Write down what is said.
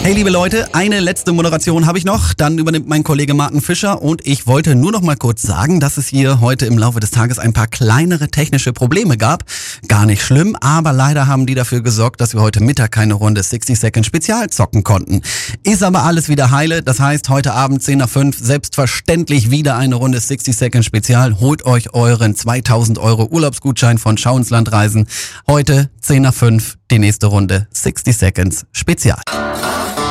Hey liebe Leute, eine letzte Moderation habe ich noch, dann übernimmt mein Kollege Martin Fischer und ich wollte nur noch mal kurz sagen, dass es hier heute im Laufe des Tages ein paar kleinere technische Probleme gab. Gar nicht schlimm, aber leider haben die dafür gesorgt, dass wir heute Mittag keine Runde 60 Second Spezial zocken konnten. Ist aber alles wieder heile, das heißt heute Abend 10 nach 5 selbstverständlich wieder eine Runde 60 Second Spezial. Holt euch euren 2000 € Urlaubsgutschein von Schau ins Land Reisen. Heute 10 nach 5 die nächste Runde 60 Seconds Spezial.